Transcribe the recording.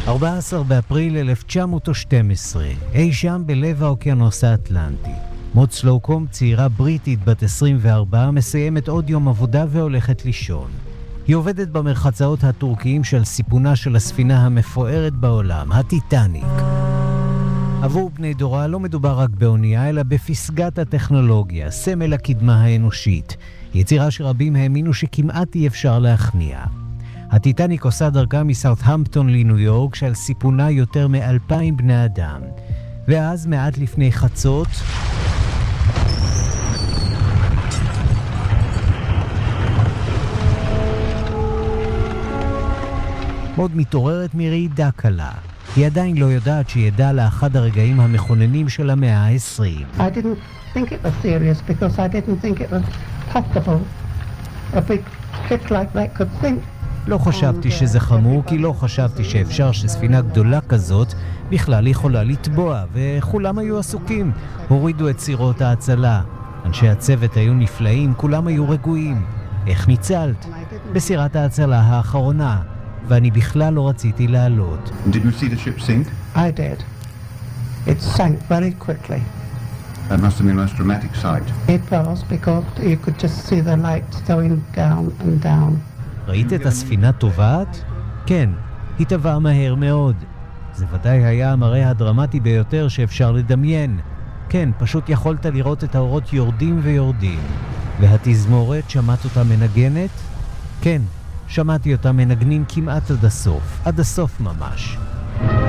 14 באפריל 1912, אי שם בלב האוקיינוס האטלנטי. מוד סלוקום, צעירה בריטית בת 24, מסיימת עוד יום עבודה והולכת לישון. היא עובדת במרחצאות הטורקיים של סיפונה של הספינה המפוארת בעולם, הטיטניק. עבור בני דורה לא מדובר רק באונייה, אלא בפסגת הטכנולוגיה, סמל הקדמה האנושית. יצירה שרבים האמינו שכמעט אי אפשר להכניע. הטיטניק עושה דרכה מסאות'המפטון לניו יורק, שעל סיפונה יותר מ2,000 בני אדם. ואז מעט לפני חצות, מוד מתעוררת מרעידה קלה. היא עדיין לא יודעת שידע לאחד הרגעים המכוננים של המאה ה-20. I didn't think it was serious because I didn't think it was possible. A big ship like that could sink. לא חשבתי שזה חמור, כי לא חשבתי שאפשר שספינה גדולה כזאת בכלל יכולה לטבוע, וכולם היו עסוקים. הורידו את סירות ההצלה. אנשי הצוות היו נפלאים, כולם היו רגועים. איך ניצלת? בסירת ההצלה האחרונה. ואני בכלל לא רציתי לעלות. Did you see the ship sink? I did. It sank very quickly. That must have been a most dramatic sight. It was because you could just see the lights going down and down. ראית את הספינה טובעת? כן, היא טבעה מהר מאוד. זה ודאי היה המראה הדרמטי ביותר שאפשר לדמיין. כן, פשוט יכולת לראות את האורות יורדים ויורדים. והתזמורת, שמעת אותה מנגנת? כן, שמעתי אותה מנגנים כמעט עד הסוף ממש.